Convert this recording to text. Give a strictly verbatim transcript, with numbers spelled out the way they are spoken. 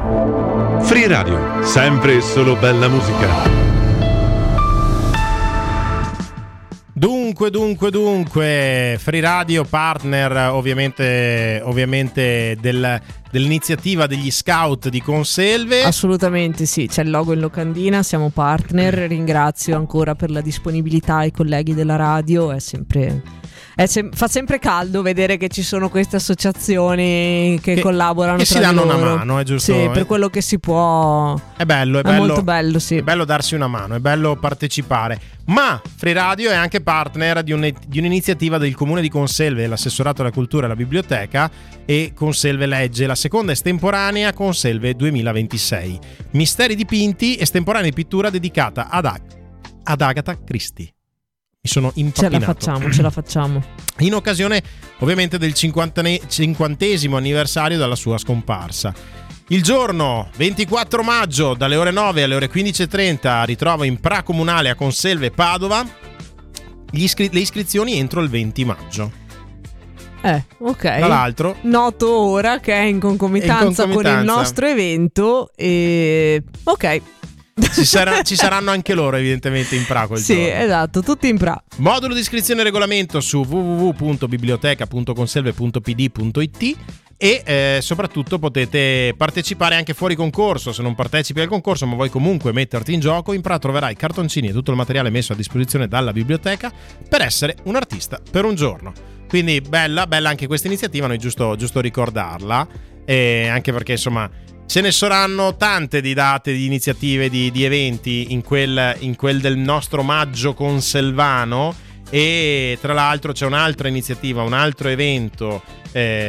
Free Radio, sempre e solo bella musica. Dunque, dunque, dunque, Free Radio, partner ovviamente, ovviamente del, dell'iniziativa degli scout di Conselve. Assolutamente sì, c'è il logo in locandina, siamo partner. Ringrazio ancora per la disponibilità ai colleghi della radio, è sempre... È sem- fa sempre caldo vedere che ci sono queste associazioni che, che collaborano che tra si danno di loro. una mano, è giusto? Sì, per quello che si può. È bello, è, è bello, molto bello, sì. È bello darsi una mano, è bello partecipare. Ma Free Radio è anche partner di, un, di un'iniziativa del Comune di Conselve, l'assessorato alla cultura e alla biblioteca, e Conselve legge la seconda estemporanea Conselve duemilaventisei. Misteri dipinti, estemporanea pittura dedicata ad, Ag- ad Agatha Christie. Mi sono impappinato. Ce la facciamo, ce la facciamo. In occasione ovviamente del cinquantesimo anniversario dalla sua scomparsa. Il giorno ventiquattro maggio dalle ore nove alle ore quindici e trenta ritrova in Pra Comunale a Conselve Padova gli iscri- le iscrizioni entro il venti maggio. Eh, ok. Tra l'altro noto ora che è in concomitanza, in concomitanza. con il nostro evento e... ok. Ci, sarà, ci saranno anche loro evidentemente in Pra quel sì, giorno. esatto, tutti in Pra. Modulo di iscrizione e regolamento su w w w punto biblioteca punto conselve punto p d punto i t e eh, soprattutto potete partecipare anche fuori concorso. Se non partecipi al concorso ma vuoi comunque metterti in gioco, in Pra troverai cartoncini e tutto il materiale messo a disposizione dalla biblioteca per essere un artista per un giorno. Quindi bella, bella anche questa iniziativa, noi giusto, giusto ricordarla, e anche perché insomma ce ne saranno tante di date, di iniziative, di, di eventi in quel, in quel del nostro maggio conselvano, e tra l'altro c'è un'altra iniziativa, un altro evento eh,